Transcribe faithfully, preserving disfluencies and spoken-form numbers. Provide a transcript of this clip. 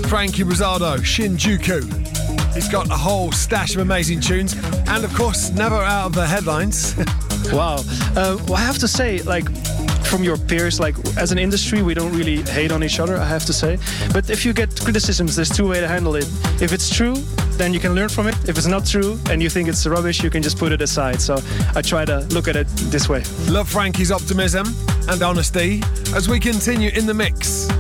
Frankie Rosado, Shinjuku. He's got a whole stash of amazing tunes and, of course, never out of the headlines. Wow. Uh, well, I have to say, like, from your peers, like, as an industry, we don't really hate on each other, I have to say. But if you get criticisms, there's two ways to handle it. If it's true, then you can learn from it. If it's not true and you think it's rubbish, you can just put it aside. So I try to look at it this way. Love Frankie's optimism and honesty as we continue in the mix.